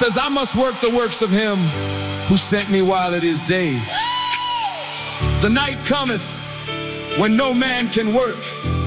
says, I must work the works of him who sent me while it is day. The night cometh when no man can work.